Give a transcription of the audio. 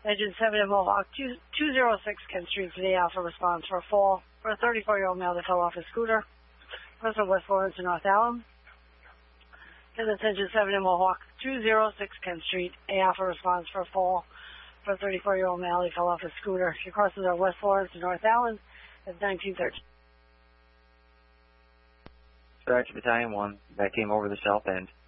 Engine 7 in Mohawk, 206 Kent Street, today Alpha response for a fall for a 34-year-old male that fell off his scooter. Person West Florence to North Allen. And that's Engine 7 in Mohawk, 206 Kent Street, A Alpha response for a fall for a 34-year-old male that fell off his scooter. Your crosses are West Florence to North Allen at 1913. Stratch Battalion 1, that came over the south end.